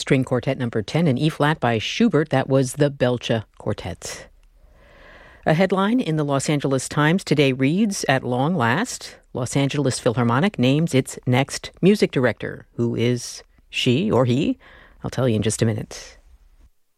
String Quartet Number 10 in E-flat by Schubert. That was the Belcher Quartet. A headline in the Los Angeles Times today reads, at long last, Los Angeles Philharmonic names its next music director. Who is she or he? I'll tell you in just a minute.